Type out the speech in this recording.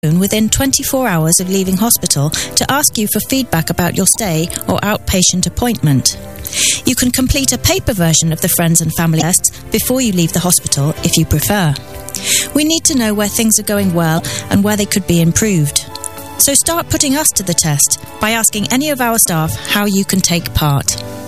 within 24 hours of leaving hospital to ask you for feedback about your stay or outpatient appointment. You can complete a paper version of the friends and family tests before you leave the hospital if you prefer. We need to know where things are going well and where they could be improved. So start putting us to the test by asking any of our staff how you can take part.